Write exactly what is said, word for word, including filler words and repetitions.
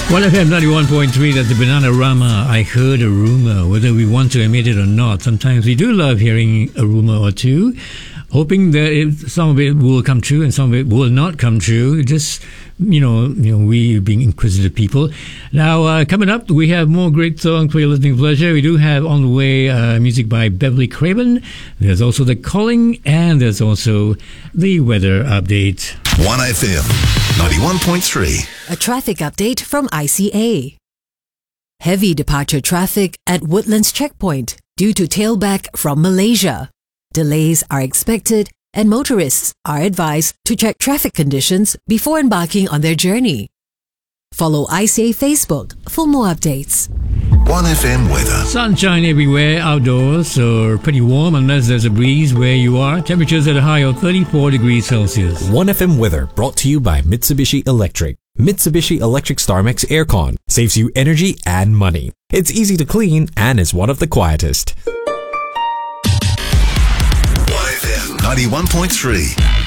one F M ninety-one point three, that's the Bananarama. I heard a rumor, whether we want to admit it or not. Sometimes we do love hearing a rumor or two, hoping that it, some of it will come true and some of it will not come true. Just, you know, you know, we being inquisitive people. Now, uh, coming up, we have more great songs for your listening pleasure. We do have on the way uh, music by Beverly Craven. There's also The Calling, and there's also the weather update. one F M ninety-one point three. A traffic update from I C A. Heavy departure traffic at Woodlands Checkpoint due to tailback from Malaysia. Delays are expected and motorists are advised to check traffic conditions before embarking on their journey. Follow I C A Facebook for more updates. one F M weather. Sunshine everywhere outdoors, so pretty warm unless there's a breeze where you are. Temperatures at a high of thirty-four degrees Celsius. one F M weather brought to you by Mitsubishi Electric. Mitsubishi Electric StarMax Aircon saves you energy and money. It's easy to clean and is one of the quietest. one F M ninety-one point three.